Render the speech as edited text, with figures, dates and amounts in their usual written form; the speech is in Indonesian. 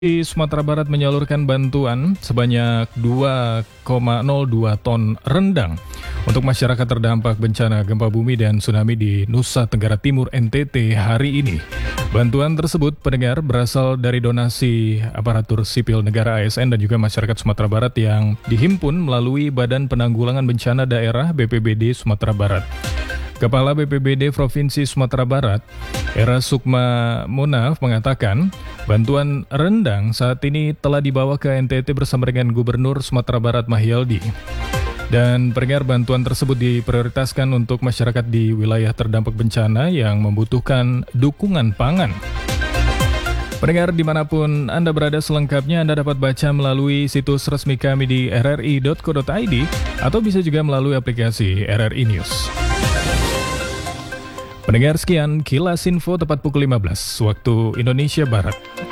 Di Sumatera Barat menyalurkan bantuan sebanyak 2,02 ton rendang untuk masyarakat terdampak bencana gempa bumi dan tsunami di Nusa Tenggara Timur NTT hari ini. Bantuan tersebut pendengar berasal dari donasi aparatur sipil negara ASN dan juga masyarakat Sumatera Barat yang dihimpun melalui Badan Penanggulangan Bencana Daerah BPBD Sumatera Barat. Kepala BPBD Provinsi Sumatera Barat, Era Sukma Munaf mengatakan, bantuan rendang saat ini telah dibawa ke NTT bersama dengan Gubernur Sumatera Barat Mahyaldi. Dan pendengar, bantuan tersebut diprioritaskan untuk masyarakat di wilayah terdampak bencana yang membutuhkan dukungan pangan. Pendengar dimanapun Anda berada, selengkapnya Anda dapat baca melalui situs resmi kami di rri.co.id atau bisa juga melalui aplikasi RRI News. Pendengar, sekian Kilas Info tepat pukul 15 waktu Indonesia Barat.